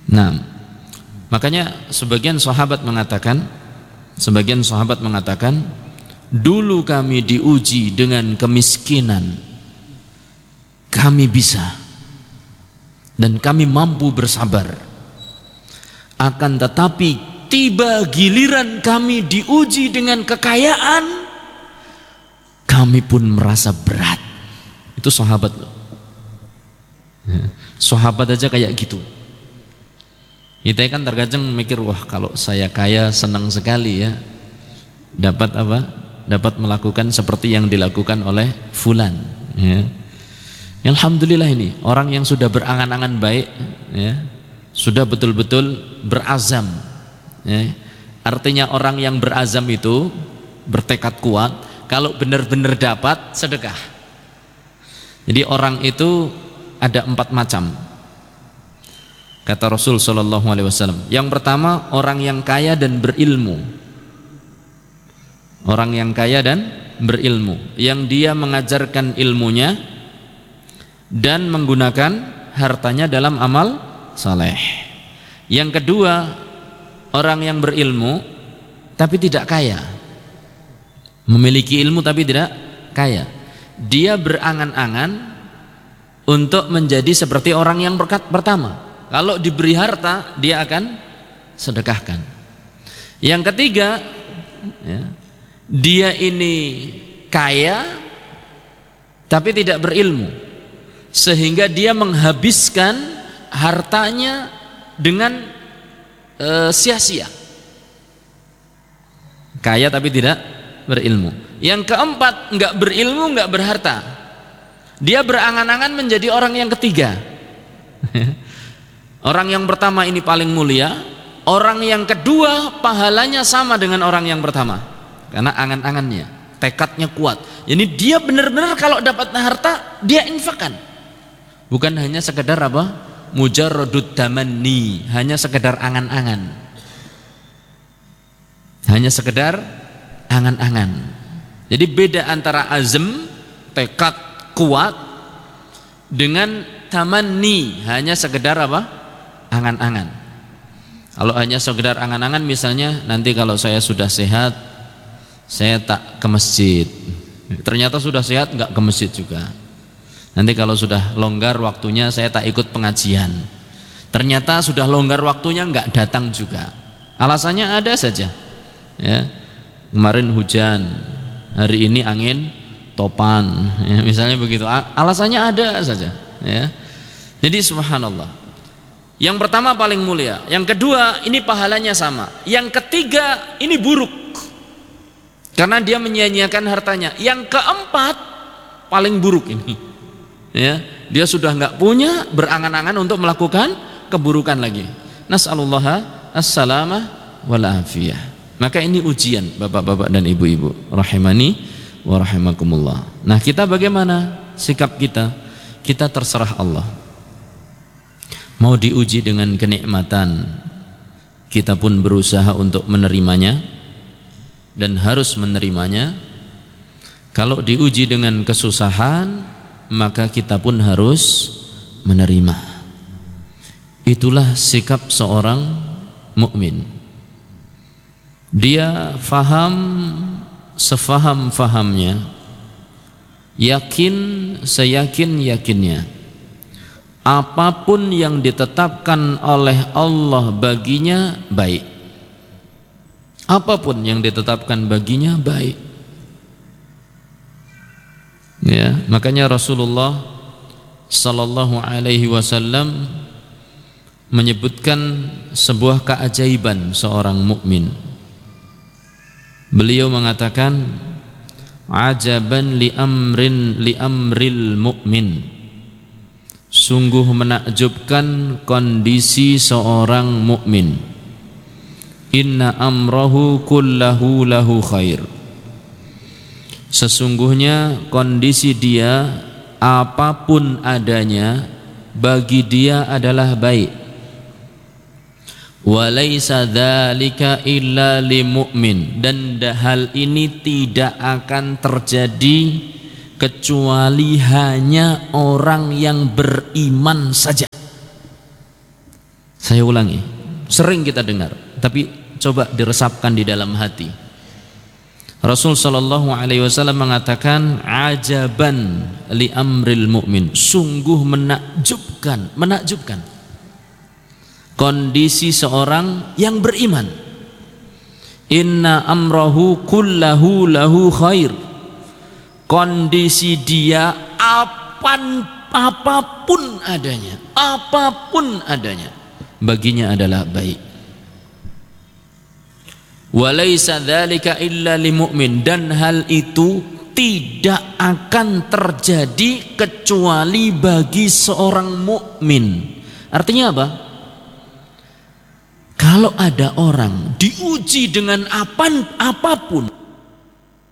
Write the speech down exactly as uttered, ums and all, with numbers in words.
Nah, makanya sebagian sahabat mengatakan, sebagian sahabat mengatakan, dulu kami diuji dengan kemiskinan, kami bisa dan kami mampu bersabar. Akan tetapi tiba giliran kami diuji dengan kekayaan, kami pun merasa berat. Itu sahabat loh. Sahabat aja kayak gitu. Kita kan terkadang mikir, wah kalau saya kaya senang sekali ya, dapat apa? Dapat melakukan seperti yang dilakukan oleh fulan. Ya. Alhamdulillah ini orang yang sudah berangan-angan baik, ya, sudah betul-betul berazam. Ya. Artinya orang yang berazam itu bertekad kuat, kalau benar-benar dapat sedekah. Jadi orang itu ada empat macam. Kata Rasul Shallallahu Alaihi Wasallam, yang pertama orang yang kaya dan berilmu, orang yang kaya dan berilmu, yang dia mengajarkan ilmunya dan menggunakan hartanya dalam amal saleh. Yang kedua orang yang berilmu tapi tidak kaya, memiliki ilmu tapi tidak kaya, dia berangan-angan untuk menjadi seperti orang yang berkat pertama. Kalau diberi harta dia akan sedekahkan. Yang ketiga ya, dia ini kaya tapi tidak berilmu, sehingga dia menghabiskan hartanya dengan e, sia-sia. Kaya tapi tidak berilmu. Yang keempat, enggak berilmu, enggak berharta, dia berangan-angan menjadi orang yang ketiga. Orang yang pertama ini paling mulia, orang yang kedua pahalanya sama dengan orang yang pertama karena angan-angannya, tekadnya kuat. Jadi dia benar-benar kalau dapat harta dia infakkan, bukan hanya sekedar apa, mujarradud tamanni, hanya sekedar angan-angan, hanya sekedar angan-angan. Jadi beda antara azm, tekad kuat, dengan tamanni, hanya sekedar apa, angan-angan. Kalau hanya sekedar angan-angan, misalnya nanti kalau saya sudah sehat saya tak ke masjid, ternyata sudah sehat nggak ke masjid juga. Nanti kalau sudah longgar waktunya saya tak ikut pengajian, ternyata sudah longgar waktunya nggak datang juga. Alasannya ada saja ya, kemarin hujan, hari ini angin topan ya, misalnya begitu, alasannya ada saja ya. Jadi subhanallah, yang pertama paling mulia, yang kedua ini pahalanya sama, yang ketiga ini buruk karena dia menyia-nyiakan hartanya, yang keempat paling buruk ini ya, dia sudah nggak punya, berangan-angan untuk melakukan keburukan lagi. Nas'alullaha as-salamah wal afiyah. Maka ini ujian bapak-bapak dan ibu-ibu rahimani wa rahimakumullah. Nah, kita bagaimana sikap kita? Kita terserah Allah. Mau diuji dengan kenikmatan, kita pun berusaha untuk menerimanya dan harus menerimanya. Kalau diuji dengan kesusahan, maka kita pun harus menerima. Itulah sikap seorang mukmin. Dia faham sefaham-fahamnya, yakin seyakin-yakinnya, apapun yang ditetapkan oleh Allah baginya baik. Apapun yang ditetapkan baginya baik. Ya, makanya Rasulullah sallallahu alaihi wasallam menyebutkan sebuah keajaiban seorang mukmin. Beliau mengatakan, ajaban li amrin li amril mu'min, sungguh menakjubkan kondisi seorang mukmin. Inna amrahu kullahu lahu khair, sesungguhnya kondisi dia apapun adanya bagi dia adalah baik. Walaysa dzalika illa limu'min, dan hal ini tidak akan terjadi kecuali hanya orang yang beriman saja. Saya ulangi, sering kita dengar, tapi coba diresapkan di dalam hati. Rasul sallallahu alaihi wasallam mengatakan, ajaban li amril mu'min, sungguh menakjubkan, menakjubkan kondisi seorang yang beriman. Inna amrahu kullahu lahu khair, kondisi dia apan, apapun adanya, apapun adanya baginya adalah baik. Walaysa dzalika illa limu'min, dan hal itu tidak akan terjadi kecuali bagi seorang mukmin. Artinya apa? Kalau ada orang diuji dengan apa, apapun,